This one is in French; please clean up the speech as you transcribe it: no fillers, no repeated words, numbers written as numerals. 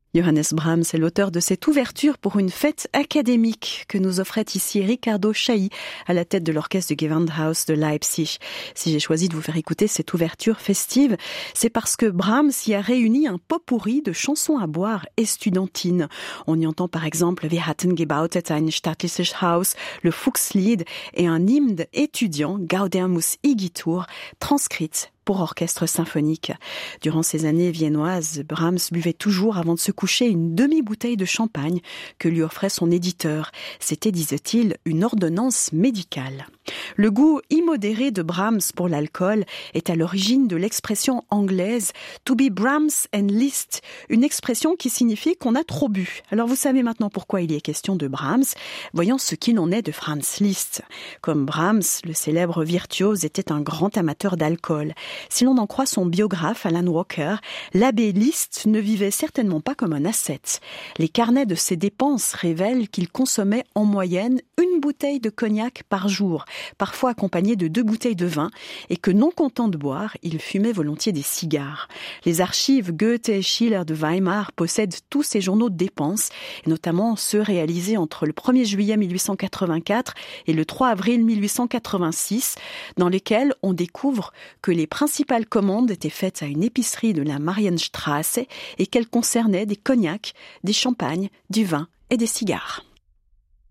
Johannes Brahms est l'auteur de cette ouverture pour une fête académique que nous offrait ici Riccardo Chailly à la tête de l'orchestre du Gewandhaus de Leipzig. Si j'ai choisi de vous faire écouter cette ouverture festive, c'est parce que Brahms y a réuni un pot-pourri de chansons à boire estudiantines. On y entend par exemple Wir hatten gebauet ein stattliches Haus, le Fuchslied et un hymne étudiant, Gaudeamus igitur, transcrite pour orchestre symphonique. Durant ces années viennoises, Brahms buvait toujours avant de se coucher une demi-bouteille de champagne que lui offrait son éditeur. C'était, disait-il, une ordonnance médicale. Le goût immodéré de Brahms pour l'alcool est à l'origine de l'expression anglaise « to be Brahms and Liszt », une expression qui signifie qu'on a trop bu. Alors vous savez maintenant pourquoi il y est question de Brahms. Voyons ce qu'il en est de Franz Liszt. Comme Brahms, le célèbre virtuose était un grand amateur d'alcool. Si l'on en croit son biographe Alan Walker, l'abbé Liszt ne vivait certainement pas comme un ascète. Les carnets de ses dépenses révèlent qu'il consommait en moyenne une bouteille de cognac par jour, parfois accompagnée de 2 bouteilles de vin, et que non content de boire, il fumait volontiers des cigares. Les archives Goethe et Schiller de Weimar possèdent tous ces journaux de dépenses, et notamment ceux réalisés entre le 1er juillet 1884 et le 3 avril 1886, dans lesquels on découvre que les principales commandes étaient faites à une épicerie de la Marienstraße et qu'elles concernaient des cognacs, des champagnes, du vin et des cigares.